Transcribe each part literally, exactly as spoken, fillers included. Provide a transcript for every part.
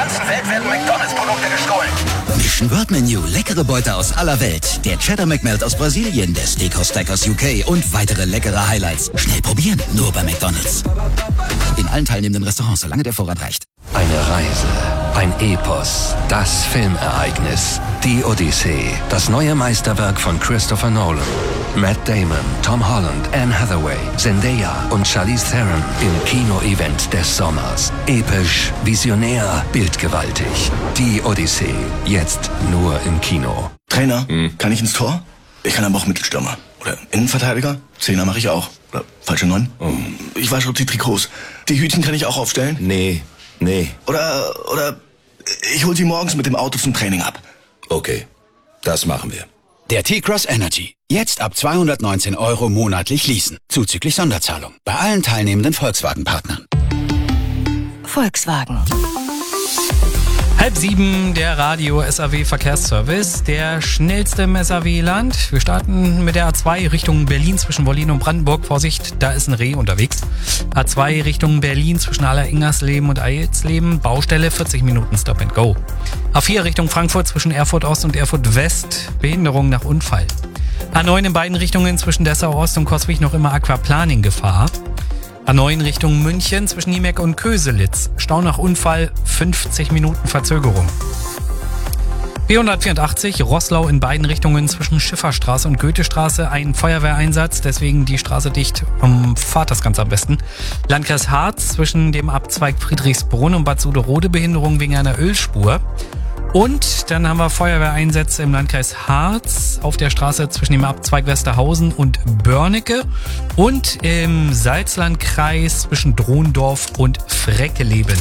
ganzen Welt werden McDonalds-Produkte gestohlen. Mission Word Menu, leckere Beute aus aller Welt. Der Cheddar McMelt aus Brasilien, der Steakhouse Stack aus U K und weitere leckere Highlights. Schnell probieren, nur bei McDonalds. In allen teilnehmenden Restaurants, solange der Vorrat reicht. Eine Reise, ein Epos, das Filmereignis, die Odyssee, das neue Meisterwerk von Christopher Nolan. Matt Damon, Tom Holland, Anne Hathaway, Zendaya und Charlize Theron im Kino-Event des Sommers. Episch, visionär, bildgewaltig. Die Odyssee, jetzt nur im Kino. Trainer, hm. kann ich ins Tor? Ich kann aber auch Mittelstürmer. Oder Innenverteidiger? Zehner mache ich auch. Oder falsche Neun? Oh. Ich wasche auch die Trikots. Die Hütchen kann ich auch aufstellen? Nee, nee. Oder, oder ich hol sie morgens mit dem Auto zum Training ab. Okay, das machen wir. Der T-Cross Energy. Jetzt ab zweihundertneunzehn Euro monatlich leasen. Zuzüglich Sonderzahlung. Bei allen teilnehmenden Volkswagen-Partnern. Volkswagen. Halb sieben, der Radio-S A W-Verkehrsservice, der schnellste im S A W-Land. Wir starten mit der A zwei Richtung Berlin zwischen Wollin und Brandenburg. Vorsicht, da ist ein Reh unterwegs. A zwei Richtung Berlin zwischen Aller-Ingersleben und Eilsleben. Baustelle, vierzig Minuten Stop and Go. A vier Richtung Frankfurt zwischen Erfurt Ost und Erfurt West. Behinderung nach Unfall. A neun in beiden Richtungen zwischen Dessau Ost und Coswig noch immer Aquaplaning-Gefahr. A neun Richtung München zwischen Niemeck und Köselitz. Stau nach Unfall, fünfzig Minuten Verzögerung. B hundertvierundachtzig, Roßlau in beiden Richtungen zwischen Schifferstraße und Goethestraße. Ein Feuerwehreinsatz, deswegen die Straße dicht. Um, fahrt das Ganze am besten. Landkreis Harz zwischen dem Abzweig Friedrichsbrunn und Bad Suderode, Behinderung wegen einer Ölspur. Und dann haben wir Feuerwehreinsätze im Landkreis Harz auf der Straße zwischen dem Abzweig Westerhausen und Börnecke und im Salzlandkreis zwischen Drohendorf und Freckeleben.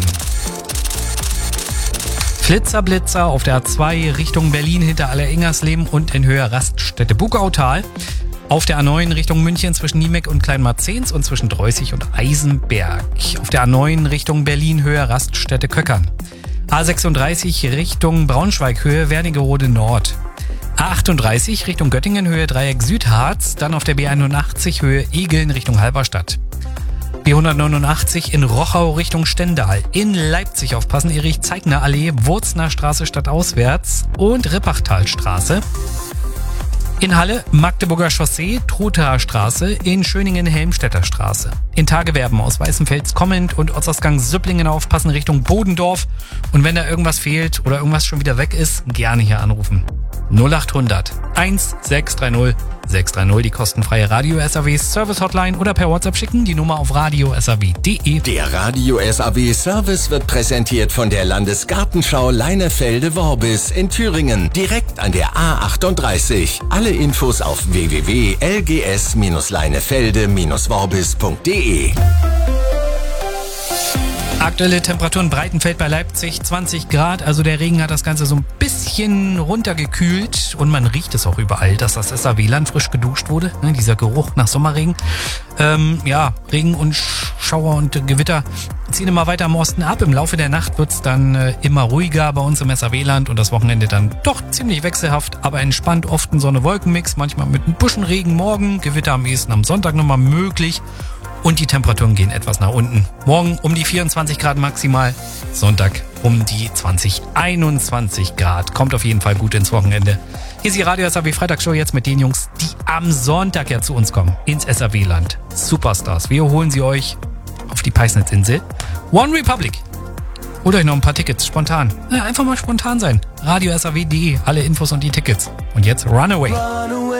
Flitzer-Blitzer auf der A zwei Richtung Berlin hinter Aller-Ingersleben und in Höhe Raststätte Bugautal. Auf der A neun Richtung München zwischen Niemeck und Kleinmarzens und zwischen Dreußig und Eisenberg. Auf der A neun Richtung Berlin Höhe Raststätte Köckern. A sechsunddreißig Richtung Braunschweig Höhe Wernigerode Nord. A achtunddreißig Richtung Göttingen Höhe Dreieck Südharz. Dann auf der B einundachtzig Höhe Egeln Richtung Halberstadt. B hundertneunundachtzig in Rochau Richtung Stendal. In Leipzig aufpassen, Erich-Zeigner Allee, Wurzner Straße stadtauswärts und Rippachtalstraße. In Halle Magdeburger Chaussee, Trothaer Straße, in Schöningen Helmstedter Straße. In Tagewerben aus Weißenfels kommend und Ottersgang Süpplingen aufpassen Richtung Bodendorf. Und wenn da irgendwas fehlt oder irgendwas schon wieder weg ist, gerne hier anrufen. null achthundert sechshundertzwanzig sechshundertdreißig, die kostenfreie Radio-S A W Service Hotline oder per WhatsApp schicken, die Nummer auf radio s a w punkt d e. Der Radio-S A W Service wird präsentiert von der Landesgartenschau Leinefelde-Worbis in Thüringen, direkt an der A achtunddreißig. Alle Infos auf w w w punkt l g s leinefelde worbis punkt d e. Aktuelle Temperaturen Breitenfeld bei Leipzig zwanzig Grad, also der Regen hat das Ganze so ein bisschen runtergekühlt und man riecht es auch überall, dass das S A W-Land frisch geduscht wurde, ne, dieser Geruch nach Sommerregen. Ähm, ja, Regen und Schauer und Gewitter ziehen immer weiter am Osten ab. Im Laufe der Nacht wird es dann äh, immer ruhiger bei uns im S A W-Land und das Wochenende dann doch ziemlich wechselhaft, aber entspannt, oft ein Sonne-Wolken-Mix, manchmal mit ein bisschen Regen morgen, Gewitter am ehesten am Sonntag nochmal möglich. Und die Temperaturen gehen etwas nach unten. Morgen um die vierundzwanzig Grad maximal. Sonntag um die zwanzig, einundzwanzig Grad. Kommt auf jeden Fall gut ins Wochenende. Hier ist die Radio-S A W Freitagsshow jetzt mit den Jungs, die am Sonntag ja zu uns kommen. Ins S A W-Land. Superstars. Wir holen sie euch auf die Peisnitzinsel. One Republic. Holt euch noch ein paar Tickets. Spontan. Ja, einfach mal spontan sein. radio s a w punkt d e. Alle Infos und die Tickets. Und jetzt Runaway. Runaway.